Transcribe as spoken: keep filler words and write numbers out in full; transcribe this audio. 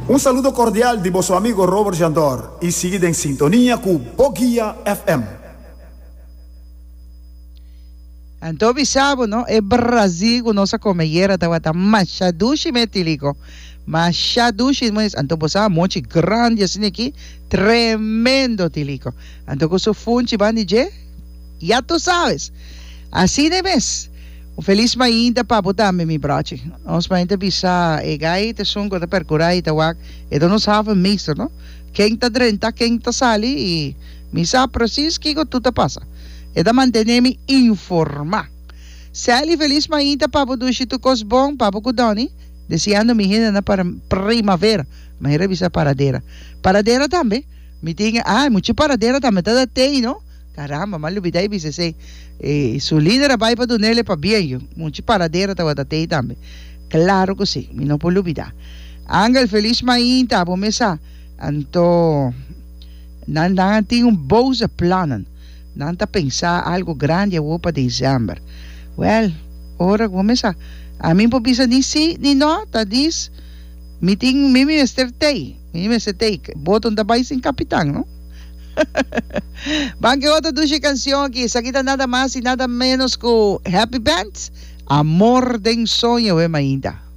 Un saludo cordial de vuestro amigo Robert Jandor y sigue en sintonía con Bogia F M. Anto bisabo, no? É Brasil, com nossa companheira, estava tá machadushi metilico. Machadushi, mas anto bisabo, monte grande assim aqui, tremendo tilico. Anto com seu funchi banije, já tu sabes. Assim de vez. Um feliz mainda para botar me mi brache. Ons mainda bisa, e gai te sungo te percurai te wak, e donos have meester, no? Quem tá drenta, quem tá sali, e misa precis que tu te passa. E da mantenere informado. Sali feliz mainda papo do chito cos bom, papo com Doni, deseando mi hina na para primavera, mas era bisa paradeira. Paradeira também, me tinha, ah, muito paradeira também, tá da tei, não? Caramba, malubidai bisa sei, e su líder vai para donele para bem, muito paradeira tá da tei também. Claro que sim, me não pode olvidar. Angel feliz mainda, bom mesa, anto, nan nan tem um boze plannen. Nanta pensar algo grande para dezembro. Well, ora começa. A mim por bisa ni si ni no, ta dis meeting mimi mister Tay. Mimi mister Tay. Boton da bais em capitão, não? Banque outra duas canção aqui, sakita nada mais e nada menos com Happy Bands, Amor de Sonho é ainda.